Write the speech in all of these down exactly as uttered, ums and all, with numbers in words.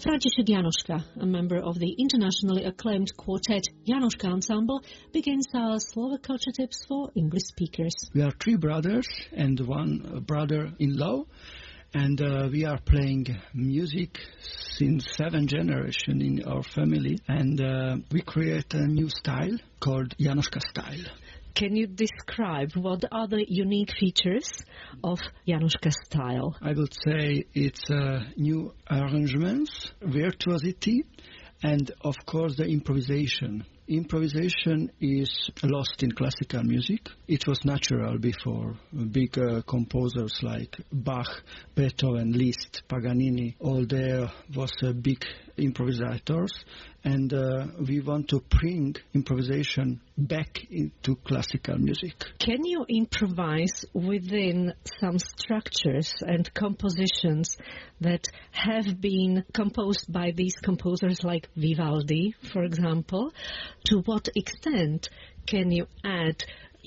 František Janoška, a member of the internationally acclaimed quartet Janoška Ensemble, begins our Slovak culture tips for English speakers. We are three brothers and one brother-in-law, and uh, we are playing music since seven generations in our family, and uh, we create a new style called Janoška style. Can you describe what are the unique features of Janoška style? I would say it's uh, new arrangements, virtuosity, and of course the improvisation. Improvisation is lost in classical music. It was natural before. Big uh, composers like Bach, Beethoven, Liszt, Paganini, all there was uh, big improvisators, and uh, we want to bring improvisation back into classical music. Can you improvise within some structures and compositions that have been composed by these composers like Vivaldi, for example? To what extent can you add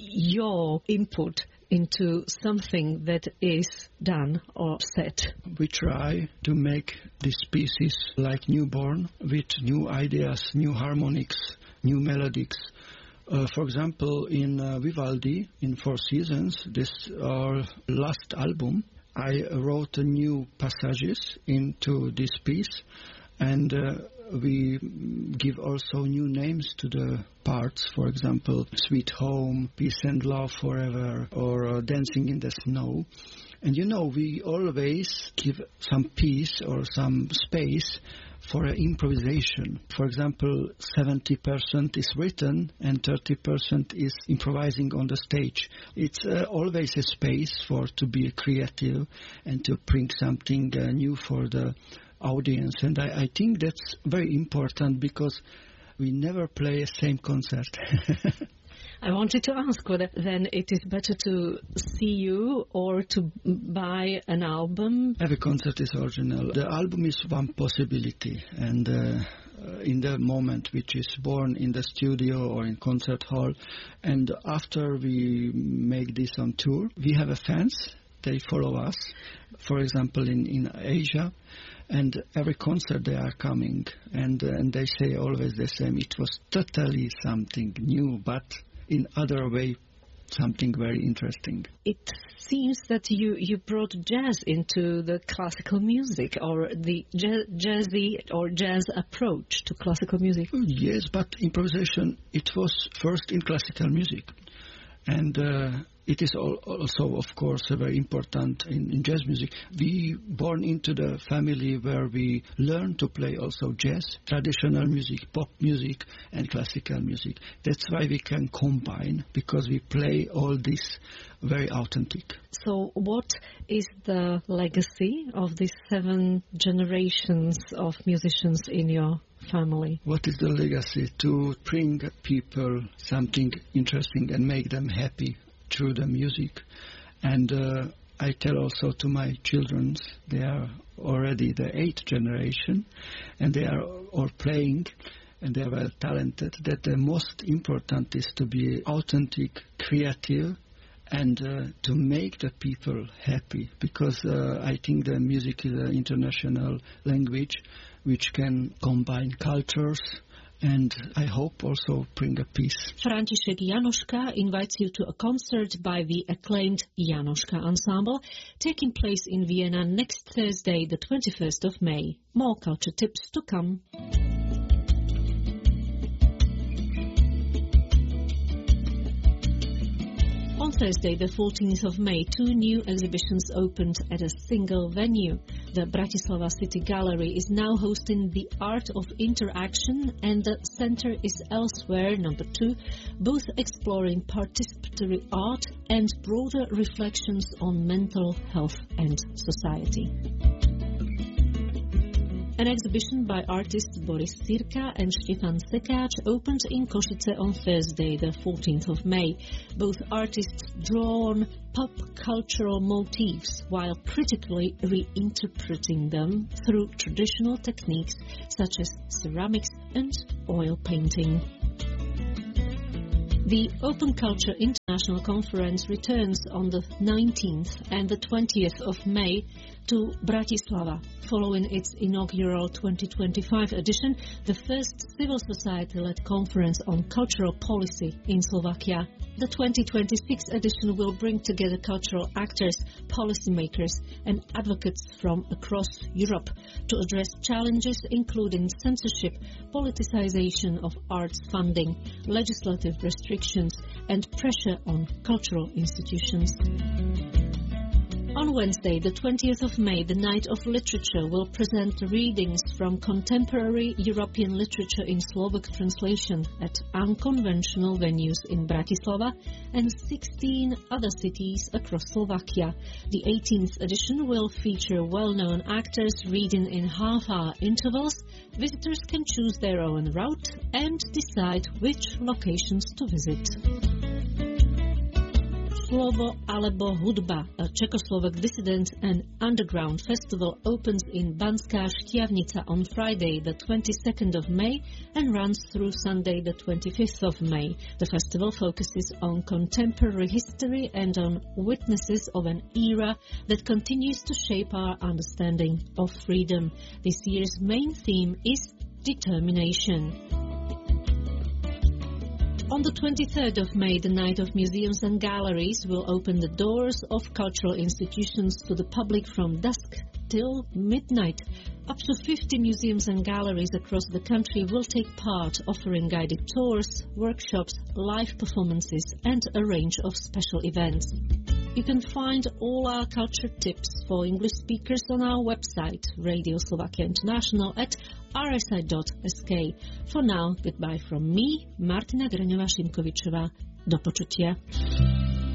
your input into something that is done or set? We try to make these pieces like newborn, with new ideas, new harmonics, new melodies. Uh, for example, in uh, Vivaldi, in Four Seasons, this our last album, I wrote new passages into this piece, and uh, we give also new names to the parts, for example, Sweet Home, Peace and Love Forever, or uh, Dancing in the Snow. And you know, we always give some peace or some space for uh, improvisation. For example, seventy percent is written and thirty percent is improvising on the stage. It's uh, always a space for to be creative and to bring something uh, new for the audience, and I, I think that's very important because we never play a same concert. I wanted to ask whether then it is better to see you or to buy an album. Every concert is original. The album is one possibility, and uh, in the moment which is born in the studio or in concert hall, and after we make this on tour, we have a fans. They follow us, for example, in, in Asia. And every concert they are coming, and uh, and they say always the same. It was totally something new, but in other way, something very interesting. It seems that you, you brought jazz into the classical music, or the jazz, jazzy or jazz approach to classical music. Yes, but improvisation, it was first in classical music. And uh, it is also, of course, very important in, in jazz music. We born into the family where we learn to play also jazz, traditional music, pop music, and classical music. That's why we can combine, because we play all this very authentic. So what is the legacy of these seven generations of musicians in your family? What is the legacy? To bring people something interesting and make them happy through the music. And uh, I tell also to my children, they are already the eighth generation, and they are all playing, and they are well talented, that the most important is to be authentic, creative, and uh, to make the people happy, because uh, I think the music is an international language which can combine cultures, and I hope also bring a peace. František Janoška invites you to a concert by the acclaimed Janoška Ensemble, taking place in Vienna next Thursday, the twenty-first of May. More culture tips to come. On Thursday, the fourteenth of May, two new exhibitions opened at a single venue. The Bratislava City Gallery is now hosting The Art of Interaction, and the Center is Elsewhere, number two, both exploring participatory art and broader reflections on mental health and society. An exhibition by artists Boris Sirka and Štefan Sekáč opened in Košice on Thursday, the fourteenth of May. Both artists draw on pop cultural motifs while critically reinterpreting them through traditional techniques such as ceramics and oil painting. The Open Culture International Conference returns on the nineteenth and the twentieth of May to Bratislava. Following its inaugural twenty twenty-five edition, the first civil society-led conference on cultural policy in Slovakia. The twenty twenty-six edition will bring together cultural actors, policymakers and advocates from across Europe to address challenges including censorship, politicization of arts funding, legislative restrictions and pressure on cultural institutions. On Wednesday, the twentieth of May, the Night of Literature will present readings from contemporary European literature in Slovak translation at unconventional venues in Bratislava and sixteen other cities across Slovakia. The eighteenth edition will feature well-known actors reading in half-hour intervals. Visitors can choose their own route and decide which locations to visit. Slovo alebo hudba, a Czechoslovak dissident and underground festival, opens in Banská Štiavnica on Friday the twenty-second of May and runs through Sunday the twenty-fifth of May. The festival focuses on contemporary history and on witnesses of an era that continues to shape our understanding of freedom. This year's main theme is determination. On the twenty-third of May, the Night of Museums and Galleries will open the doors of cultural institutions to the public from dusk till midnight. Up to fifty museums and galleries across the country will take part, offering guided tours, workshops, live performances and a range of special events. You can find all our culture tips for English speakers on our website, Radio Slovakia International, at r s i dot s k. For now, goodbye from me, Martina Grňová-Šimkovičová. Do počutia.